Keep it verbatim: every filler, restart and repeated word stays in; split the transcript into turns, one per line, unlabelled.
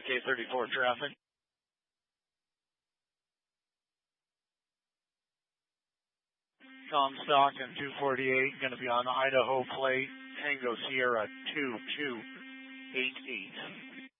K thirty-four traffic. Comstock and two forty-eight going to be on Idaho plate, Tango Sierra two two eight eight.